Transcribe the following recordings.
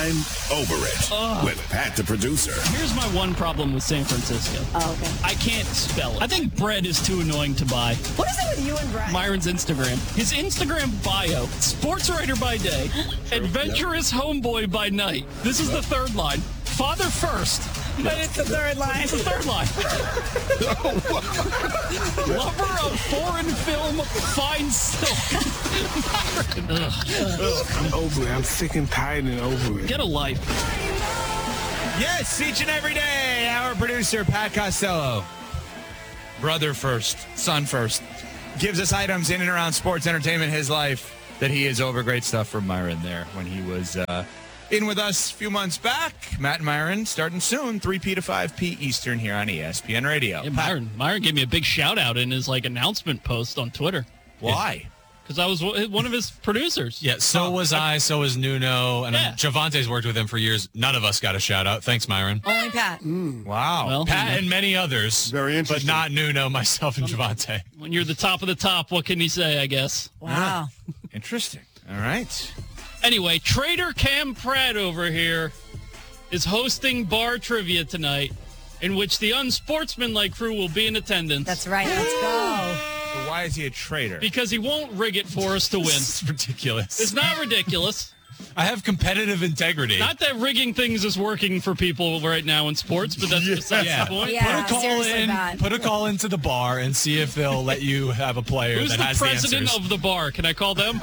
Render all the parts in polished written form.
I'm over it with Pat the producer. Here's my one problem with San Francisco. Oh, okay. I can't spell it. I think bread is too annoying to buy. What is it with you and Brett? Myron's Instagram. His Instagram bio, sports writer by day, adventurous homeboy by night. This is the third line. Father first. But it's the third line. It's the third line. Lover of foreign film, fine silk. I'm over it. I'm sick and tired and over it. Get a life. Yes, each and every day, our producer, Pat Costello, brother first, son first, gives us items in and around sports, entertainment, his life, that he is over. Great stuff from Myron there when he was in with us a few months back. Matt and Myron starting soon, 3P to 5P Eastern here on ESPN Radio. Yeah, Myron gave me a big shout out in his announcement post on Twitter. Why? Because I was one of his producers. Yeah, so was I, so was Nuno, and Yeah. Javante's worked with him for years. None of us got a shout-out. Thanks, Myron. Only Pat. Wow. Well, Pat and many others. Very interesting. But not Nuno, myself, and Javante. when you're the top of the top, what can you say, I guess? Wow. Interesting. All right. Anyway, Trader Cam Pratt over here is hosting bar trivia tonight, in which the unsportsmanlike crew will be in attendance. That's right. Let's go. So why is he a traitor? Because he won't rig it for us to win. It's ridiculous. It's not ridiculous. I have competitive integrity. Not that rigging things is working for people right now in sports, but that's besides the point. Yeah. Put a call seriously, in. Pat. Put a call into the bar and see if they'll let you have a player Who's that the has the president answers. of the bar? Can I call them?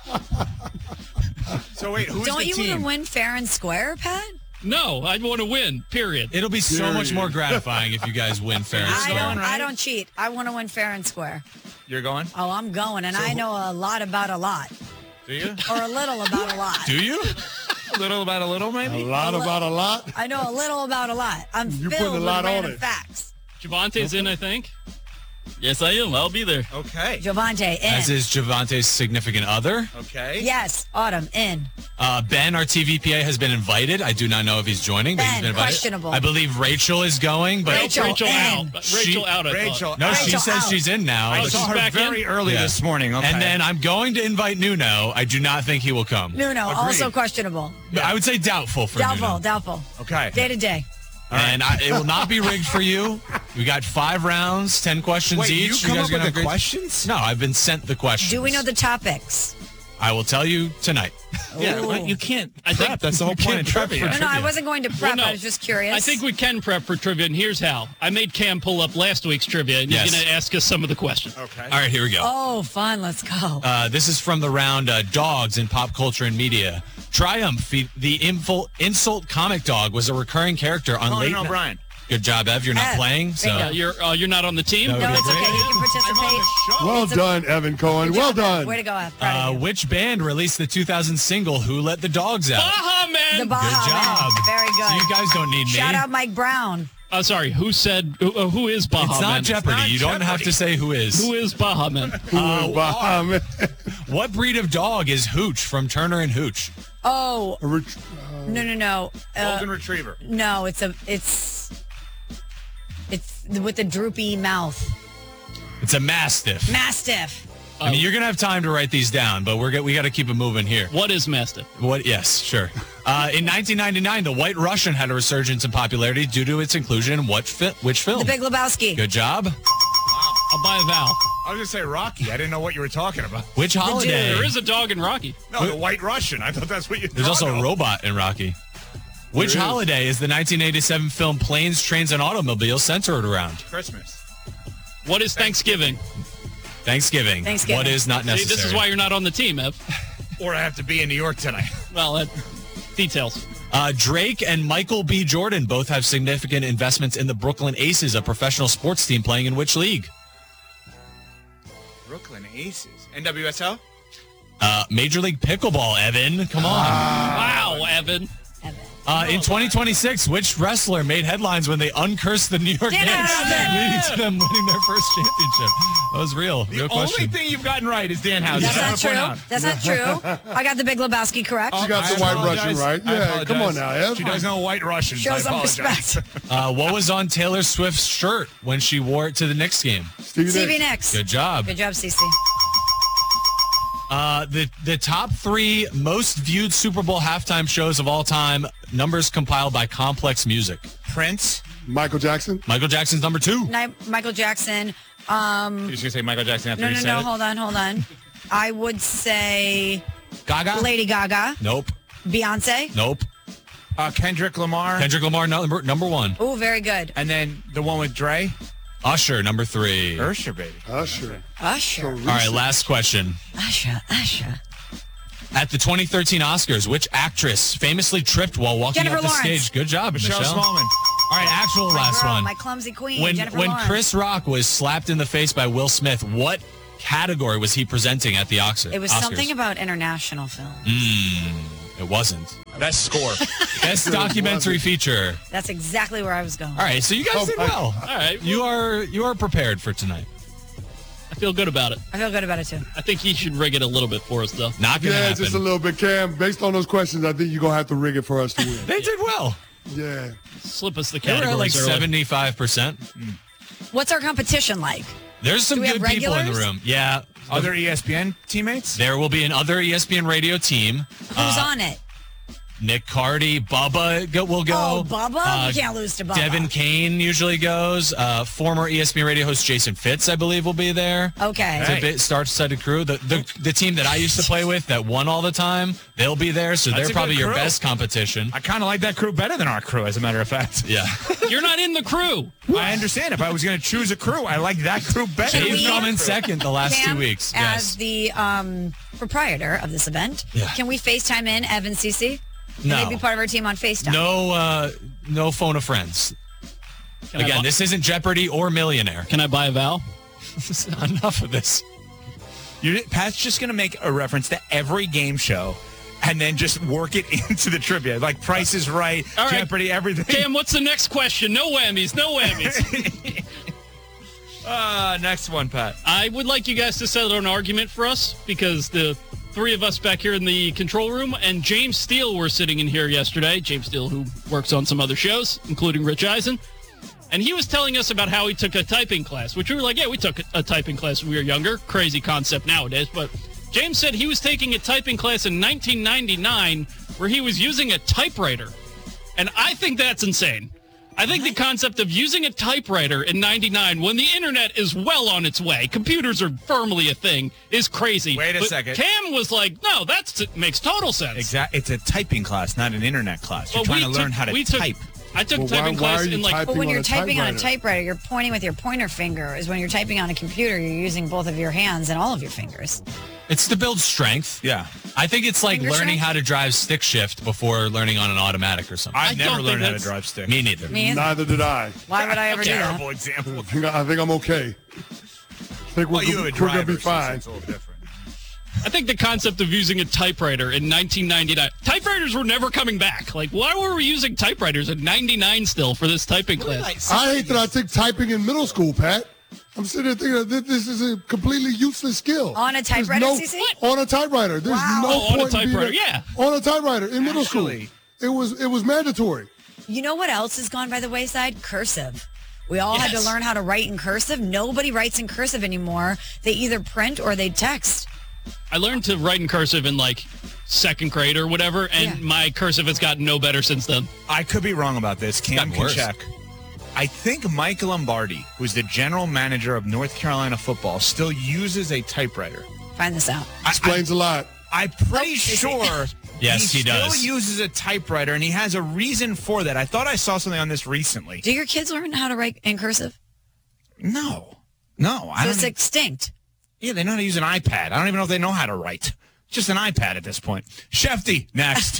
So wait, who's Don't the you team? want to win fair and square, Pat? No, I want to win, period. It'll be so much more gratifying if you guys win fair and square. I don't cheat. I want to win fair and square. You're going? Oh, I'm going, and I know a lot about a lot. Do you? Or a little about a lot. Do you? A little about a little, maybe? A lot about a lot. I know a little about a lot. I'm You filled putting a lot with on random it. facts. Javante's in, I think. Yes, I am. I'll be there. Okay. Giovante, in. As is Javante's significant other. Okay. Yes, Autumn, in. Ben, our TVPA, has been invited. I do not know if he's joining, but he's Ben, been invited. questionable. I believe Rachel is going, but Rachel Rachel in. out. Rachel out, I thought. Rachel. no, she Rachel says out. she's in now. I she's saw her back very in? early Yeah. this morning. Okay. And then I'm going to invite Nuno. I do not think he will come. Nuno, Agreed. also questionable. I would say doubtful for Nuno. Doubtful. Okay. Day to day. And it will not be rigged for you. We got 5 rounds, 10 questions Wait, each. you come guys up gonna with the have grades? questions? No, I've been sent the questions. Do we know the topics? I will tell you tonight. Yeah, Ooh. well, you can't I think- prep. That's the whole point of trivia. No, I wasn't going to prep. Well, no. I was just curious. I think we can prep for trivia, and here's how. I made Cam pull up last week's trivia, and Yes. he's going to ask us some of the questions. Okay. All right, here we go. Oh, fun. Let's go. This is from the round Dogs in Pop Culture and Media. Triumph, the insult comic dog, was a recurring character on Late Night. Brian. Good job, Ev. You're not Ev, playing, so bingo. You're not on the team? No, No, it's okay. He can participate. Well It's a- done, Evan Cohen. Good Well job, Ev. done. Way to go, Ev. Proud of you. which band released the 2000 single "Who Let the Dogs Out"? Baha Man! The Baja Good job. Man. Very good. So you guys don't need me. Shout out Mike Brown. Sorry, who who is Baha It's Man? not Jeopardy. not You don't have Jeopardy. to say who is. Who is Baha Man? Bahamas. What breed of dog is Hooch from Turner and Hooch? Oh, no. Golden Retriever. No, it's with the droopy mouth. It's a Mastiff. Mastiff. I mean, you're gonna have time to write these down, but we got to keep it moving here. What is Mastiff? What? Yes, sure. In 1999, The White Russian had a resurgence in popularity due to its inclusion in which film? The Big Lebowski. Good job. I'll buy a vowel. I was going to say Rocky. I didn't know what you were talking about. Which holiday? There is a dog in Rocky. No, the White Russian. I thought that's what you There's also a robot in Rocky. Which There is. holiday is the 1987 film Planes, Trains, and Automobiles centered around? Christmas. What is Thanksgiving? Thanksgiving. Thanksgiving. What is not See, necessary? this is why you're not on the team, Ev. Or I have to be in New York tonight. Well, details. Drake and Michael B. Jordan both have significant investments in the Brooklyn Aces, a professional sports team playing in which league? Brooklyn Aces. NWSL? Major League Pickleball, Evan. Come on. Wow, Evan. In 2026, which wrestler made headlines when they uncursed the New York Dan Knicks, Housen. leading to them winning their first championship? That was real. The Real only question. thing you've gotten right is Dan Housen. That's I not wanna point out. true. That's not true. I got the Big Lebowski correct. She got I the White apologize. Russian right. I Yeah, apologize. come on now, Ev. She does know White Russian. Show some respect. What was on Taylor Swift's shirt when she wore it to the Knicks game? Stevie Nicks. Good job. Good job, Cece. The top 3 most viewed Super Bowl halftime shows of all time, numbers compiled by Complex Music. Prince. Michael Jackson. Michael Jackson's number 2. Michael Jackson. You're just going to say Michael Jackson after you said No, it? hold on. I would say Gaga? Lady Gaga. Nope. Beyonce. Nope. Kendrick Lamar. Kendrick Lamar, number 1. Oh, very good. And then the one with Dre. Usher, number 3. Usher, baby. Usher. Usher. All right, last question. Usher. At the 2013 Oscars, which actress famously tripped while walking Jennifer up the Lawrence. stage? Good job, Michelle. Smallman. All right, actual My last girl, one. my clumsy queen, When Jennifer when Lawrence. Chris Rock was slapped in the face by Will Smith, what category was he presenting at the Oscars? It was something about international film. It wasn't. Best score. Best documentary feature. That's exactly where I was going. All right, so you guys did well. All right, you are prepared for tonight. I feel good about it. I feel good about it, too. I think he should rig it a little bit for us, though. Not going to Yeah, happen. just a little bit, Cam. Based on those questions, I think you're going to have to rig it for us to win. They did well. Yeah. Slip us the They were categories at like early. 75%. What's our competition like? There's some Do we good have people in the regulars? room. Yeah. Other ESPN teammates? There will be another ESPN radio team. Who's on it? Nick Cardy, Bubba will go. Oh, Bubba? We can't lose to Bubba. Devin Kane usually goes. Former ESPN radio host Jason Fitz, I believe, will be there. Okay. It's a bit star-studded crew. The team that I used to play with that won all the time, they'll be there. So That's they're a probably good your crew. best competition. I kind of like that crew better than our crew, as a matter of fact. Yeah. You're not in the crew. I understand. If I was going to choose a crew, I like that crew better. Can You've we- come in second the last Cam, 2 weeks. As Yes. the proprietor of this event, Yeah. can we FaceTime in Evan CC? Can No. they be part of our team on FaceTime? No phone of friends. Can I Again, bu- this isn't Jeopardy or Millionaire. Can I buy a vowel? Enough of this. Pat's just going to make a reference to every game show and then just work it into the trivia. Like Price is Right, All right. Jeopardy, everything. Cam, what's the next question? No whammies. No whammies. Next one, Pat. I would like you guys to settle an argument for us because the 3 of us back here in the control room and James Steele were sitting in here yesterday. James Steele, who works on some other shows, including Rich Eisen. And he was telling us about how he took a typing class, which we were like, yeah, we took a typing class when we were younger. Crazy concept nowadays. But James said he was taking a typing class in 1999 where he was using a typewriter. And I think that's insane. I think the concept of using a typewriter in 99 when the internet is well on its way, computers are firmly a thing, is crazy. Wait a But second. Cam was like, no, makes total sense. Exactly. It's a typing class, not an internet class. You're But trying to learn how to type. I took Well, typing why class are you in like typing But when on you're a typing on a typewriter? typewriter, you're pointing with your pointer finger. Is when you're typing on a computer, you're using both of your hands and all of your fingers. It's to build strength. Yeah. I think it's like Finger learning strength? how to drive stick shift before learning on an automatic or something. I've don't never think learned how to that's- drive stick. Me neither. Me and- Neither did I. Why would I ever do that? Terrible example. I think I'm okay. I think Well, you we're a going to driver, be so fine. it's a little different. I think the concept of using a typewriter in 1999, typewriters were never coming back. Like, why were we using typewriters in 99 still for this typing class? I hate that I took typing in middle school, Pat. I'm sitting there thinking that this is a completely useless skill. On a There's typewriter, no, CC? On a typewriter. There's Wow. no Oh, on a point in being typewriter, yeah. On a typewriter in middle school. Actually- It was mandatory. You know what else has gone by the wayside? Cursive. We all had to Yes. learn how to write in cursive. Nobody writes in cursive anymore. They either print or they text. I learned to write in cursive in like second grade or whatever, and Yeah. my cursive has gotten no better since then. I could be wrong about this. Cam gotten can worse. check. I think Mike Lombardi, who's the general manager of North Carolina football, still uses a typewriter. Find this out. Explains a lot. I'm pretty sure Yes, he does. still uses a typewriter, and he has a reason for that. I thought I saw something on this recently. Do your kids learn how to write in cursive? No, I So don't. it's extinct. Yeah, they know how to use an iPad. I don't even know if they know how to write. Just an iPad at this point. Shefty, next.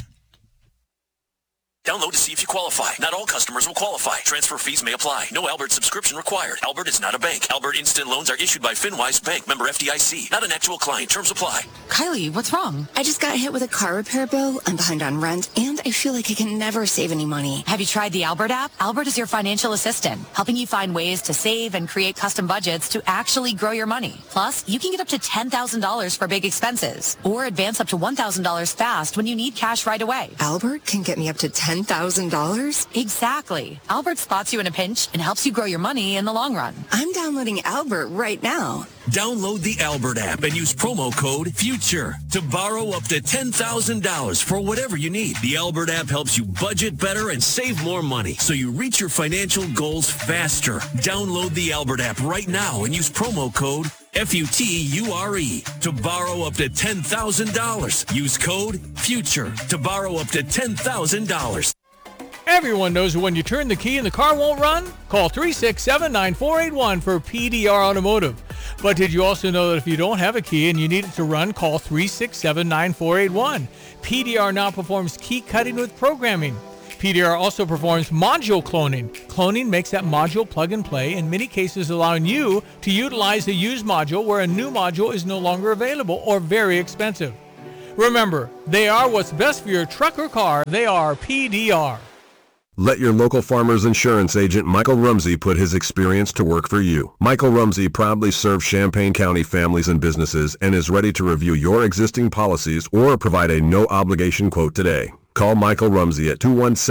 Download to see if you qualify. Not all customers will qualify. Transfer fees may apply. No Albert subscription required. Albert is not a bank. Albert Instant Loans are issued by FinWise Bank, member FDIC. Not an actual client. Terms apply. Kylie, what's wrong? I just got hit with a car repair bill. I'm behind on rent, and I feel like I can never save any money. Have you tried the Albert app? Albert is your financial assistant, helping you find ways to save and create custom budgets to actually grow your money. Plus, you can get up to $10,000 for big expenses or advance up to $1,000 fast when you need cash right away. Albert can get me up to $10,000 $10,000? Exactly. Albert spots you in a pinch and helps you grow your money in the long run. I'm downloading Albert right now. Download the Albert app and use promo code FUTURE to borrow up to $10,000 for whatever you need. The Albert app helps you budget better and save more money so you reach your financial goals faster. Download the Albert app right now and use promo code FUTURE to borrow up to $10,000. Use code FUTURE to borrow up to $10,000. Everyone knows when you turn the key and the car won't run? Call 367-9481 for PDR Automotive. But did you also know that if you don't have a key and you need it to run, call 367-9481. PDR now performs key cutting with programming. PDR also performs module cloning. Cloning makes that module plug and play, in many cases allowing you to utilize a used module where a new module is no longer available or very expensive. Remember, they are what's best for your truck or car. They are PDR. Let your local Farmers Insurance agent Michael Rumsey put his experience to work for you. Michael Rumsey proudly serves Champaign County families and businesses and is ready to review your existing policies or provide a no-obligation quote today. Call Michael Rumsey at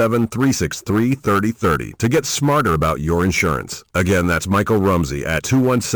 217-363-3030 to get smarter about your insurance. Again, that's Michael Rumsey at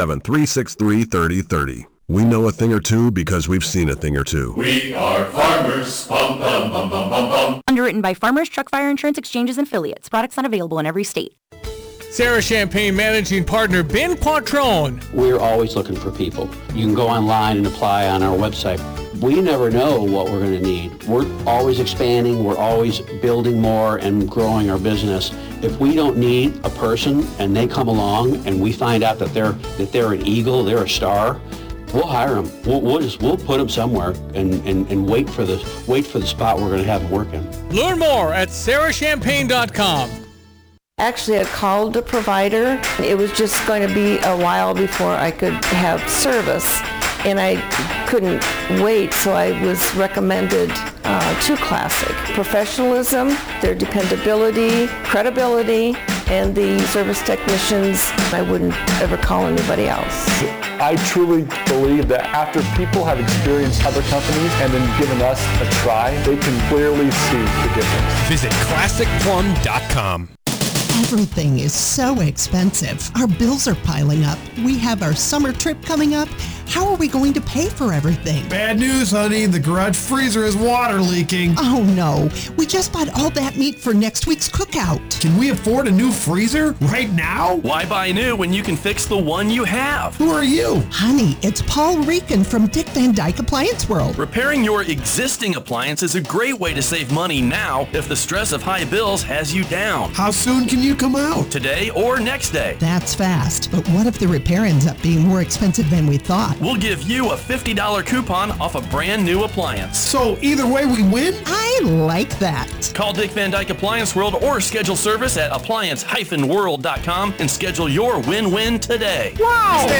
217-363-3030. We know a thing or two because we've seen a thing or two. We are farmers. Bum, bum, bum, bum, bum, bum. Underwritten by Farmers Truck Fire Insurance Exchanges and Affiliates. Products not available in every state. Sarah Champagne Managing Partner Ben Quattrone. We're always looking for people. You can go online and apply on our website. We never know what we're going to need. We're always expanding. We're always building more and growing our business. If we don't need a person and they come along and we find out that they're an eagle, they're a star, we'll hire them. We'll put them somewhere and wait for the spot we're going to have them working. Learn more at sarahchampagne.com. Actually, I called the provider. It was just going to be a while before I could have service, and I couldn't wait, so I was recommended to Classic. Professionalism, their dependability, credibility, and the service technicians, I wouldn't ever call anybody else. I truly believe that after people have experienced other companies and then given us a try, they can clearly see the difference. Visit ClassicPlum.com. Everything is so expensive. Our bills are piling up. We have our summer trip coming up. How are we going to pay for everything? Bad news, honey. The garage freezer is water leaking. Oh, no. We just bought all that meat for next week's cookout. Can we afford a new freezer right now? Why buy new when you can fix the one you have? Who are you? Honey, it's Paul Rican from Dick Van Dyke Appliance World. Repairing your existing appliance is a great way to save money now if the stress of high bills has you down. How soon can you come out? Today or next day. That's fast, but what if the repair ends up being more expensive than we thought? We'll give you a $50 coupon off a brand new appliance. So either way we win? I like that. Call Dick Van Dyke Appliance World or schedule service at appliance-world.com and schedule your win-win today. Wow!